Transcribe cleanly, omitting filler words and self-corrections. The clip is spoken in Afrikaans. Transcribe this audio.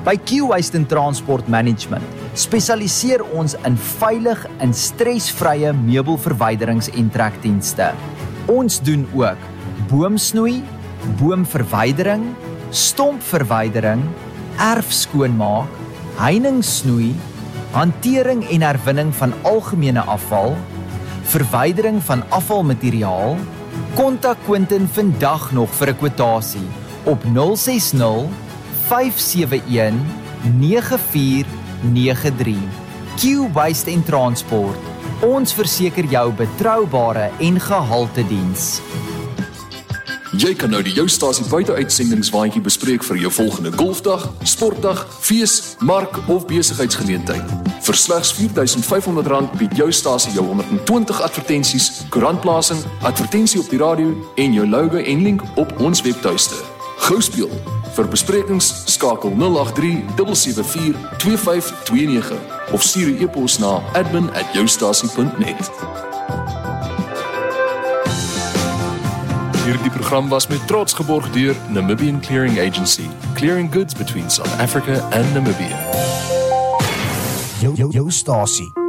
By Q-Waste and Transport Management spesialiseer ons in veilig en stresvrye meubelverwyderings- en trekdienste. Ons doen ook boomsnoei, boomverwydering, stompverwydering, erfskoonmaak, heiningssnoei, hantering en herwinning van algemene afval, verwydering van afvalmateriaal. Kontak Quentin vandag nog vir 'n kwotasie op 060 571 9493. Q-Waste en Transport. Ons verseker jou betroubare en gehalte diens. Jy kan nou die Joustasie buiteuitsendings-waandjie bespreek vir jou volgende golfdag, sportdag, fees, mark of besigheidsgeleentheid. Vir slegs R4.500 bied Joustasie jou 120 advertensies, koerantplasing, advertensie op die radio en jou logo en link op ons webtuiste. Gou speel. Vir besprekings skakel 083 774 2529 of stuur 'n e-pos na admin@joustasie.net. Hierdie program was met trots geborg deur Namibian Clearing Agency, clearing goods between South Africa and Namibia. Joustasie.